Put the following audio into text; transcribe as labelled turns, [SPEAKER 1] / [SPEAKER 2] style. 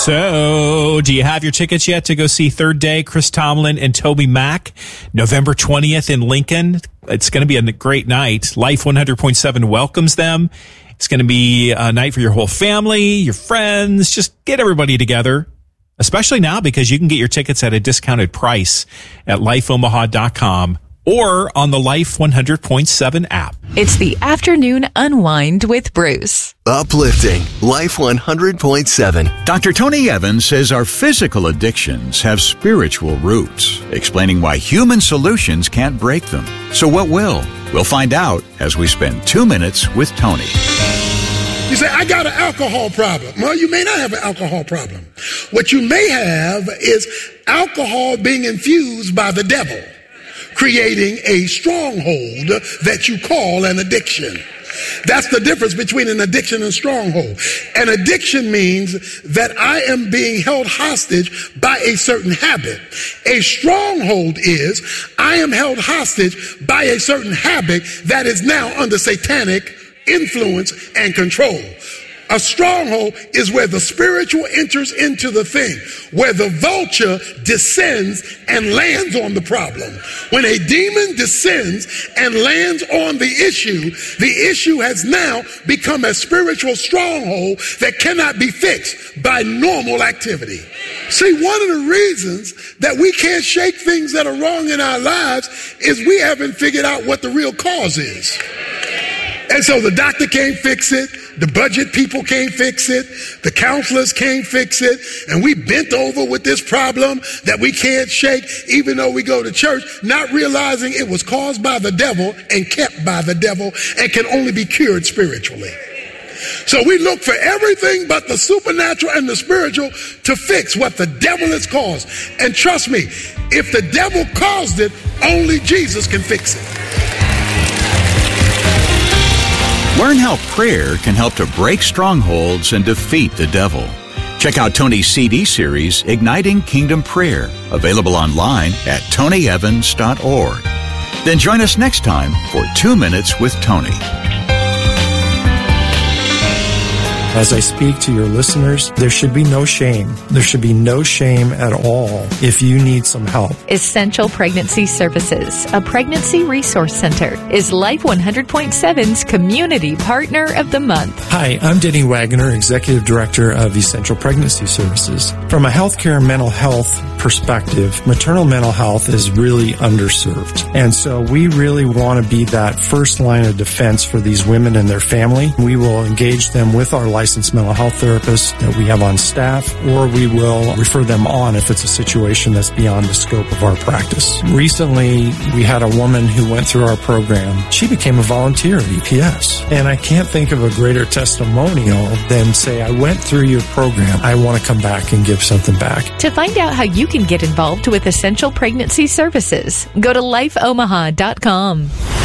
[SPEAKER 1] So, do you have your tickets yet to go see Third Day, Chris Tomlin and Toby Mac, November 20th in Lincoln? It's going to be a great night. Life 100.7 welcomes them. It's going to be a night for your whole family, your friends. Just get everybody together, especially now because you can get your tickets at a discounted price at lifeomaha.com or on the Life 100.7 app.
[SPEAKER 2] It's the Afternoon Unwind with Bruce.
[SPEAKER 3] Uplifting Life 100.7.
[SPEAKER 4] Dr. Tony Evans says our physical addictions have spiritual roots, explaining why human solutions can't break them. So what will? We'll find out as we spend 2 minutes with Tony.
[SPEAKER 5] You say, I got an alcohol problem. Well, you may not have an alcohol problem. What you may have is alcohol being infused by the devil, creating a stronghold that you call an addiction. That's the difference between an addiction and a stronghold. An addiction means that I am being held hostage by a certain habit. A stronghold is I am held hostage by a certain habit that is now under satanic influence and control. A stronghold is where the spiritual enters into the thing, where the vulture descends and lands on the problem. When a demon descends and lands on the issue has now become a spiritual stronghold that cannot be fixed by normal activity. See, one of the reasons that we can't shake things that are wrong in our lives is we haven't figured out what the real cause is. And so the doctor can't fix it. The budget people can't fix it. The counselors can't fix it. And we bent over with this problem that we can't shake, even though we go to church, not realizing it was caused by the devil and kept by the devil and can only be cured spiritually. So we look for everything but the supernatural and the spiritual to fix what the devil has caused. And trust me, if the devil caused it, only Jesus can fix it.
[SPEAKER 4] Learn how prayer can help to break strongholds and defeat the devil. Check out Tony's CD series, Igniting Kingdom Prayer, available online at tonyevans.org. Then join us next time for 2 Minutes with Tony.
[SPEAKER 6] As I speak to your listeners, there should be no shame. There should be no shame at all if you need some help.
[SPEAKER 2] Essential Pregnancy Services, a pregnancy resource center, is Life 100.7's Community Partner of the Month.
[SPEAKER 6] Hi, I'm Denny Wagner, Executive Director of Essential Pregnancy Services. From a healthcare mental health perspective, maternal mental health is really underserved. And so we really want to be that first line of defense for these women and their family. We will engage them with our licensed mental health therapists that we have on staff, or we will refer them on if it's a situation that's beyond the scope of our practice. Recently, we had a woman who went through our program. She became a volunteer at EPS. And I can't think of a greater testimonial than say, I went through your program. I want to come back and give something back.
[SPEAKER 2] To find out how you can get involved with Essential Pregnancy Services, go to lifeomaha.com.